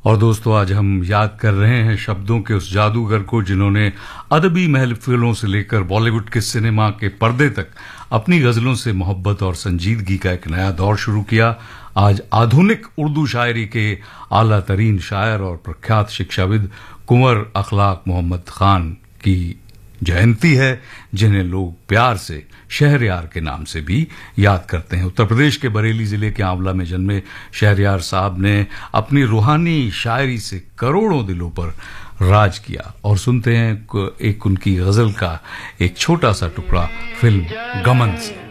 और दोस्तों, आज हम याद कर रहे हैं शब्दों के उस जादूगर को जिन्होंने अदबी महफिलों से लेकर बॉलीवुड के सिनेमा के पर्दे तक अपनी गजलों से मोहब्बत और संजीदगी का एक नया दौर शुरू किया। आज आधुनिक उर्दू शायरी के आला तरीन शायर और प्रख्यात शिक्षाविद कुंवर अखलाक मोहम्मद खान की जयंती है, जिन्हें लोग प्यार से शहरयार के नाम से भी याद करते हैं। उत्तर प्रदेश के बरेली जिले के आंवला में जन्मे शहरयार साहब ने अपनी रूहानी शायरी से करोड़ों दिलों पर राज किया। और सुनते हैं एक उनकी गजल का एक छोटा सा टुकड़ा फिल्म गमन से।